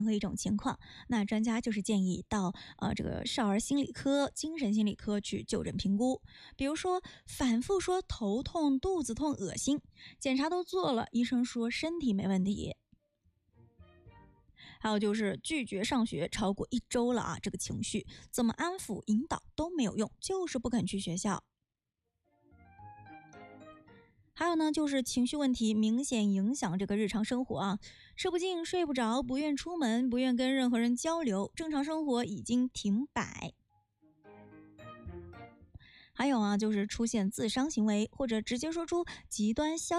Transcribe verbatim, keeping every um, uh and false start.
何一种情况，那专家就是建议到呃这个少儿心理科、精神心理科去就诊评估。比如说反复说头痛、肚子痛、恶心，检查都做了，医生说身体没问题。还有就是拒绝上学超过一周了啊，这个情绪怎么安抚引导都没有用，就是不肯去学校。还有呢，就是情绪问题明显影响这个日常生活啊，吃不进、睡不着，不愿出门，不愿跟任何人交流，正常生活已经停摆。还有啊，就是出现自伤行为，或者直接说出极端消